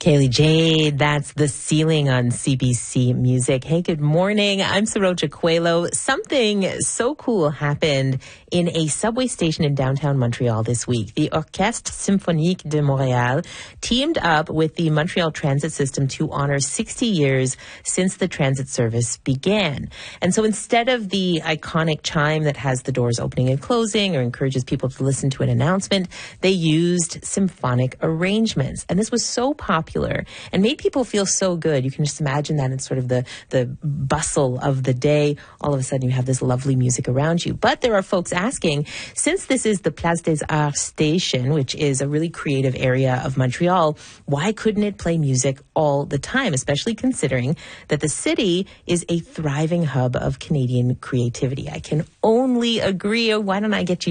Kaylee Jade, that's The Ceiling on CBC Music. Hey, good morning. I'm Saroja Coelho. Something so cool happened in a subway station in downtown Montreal this week. The Orchestre Symphonique de Montréal teamed up with the Montreal Transit System to honor 60 years since the transit service began. And so instead of the iconic chime that has the doors opening and closing or encourages people to listen to an announcement, they used symphonic arrangements. And this was so popular and made people feel so good. You can just imagine that in sort of the bustle of the day. All of a sudden you have this lovely music around you. But there are folks asking, since this is the Place des Arts station, which is a really creative area of Montreal, why couldn't it play music all the time, especially considering that the city is a thriving hub of Canadian creativity? I can only agree. Why don't I get you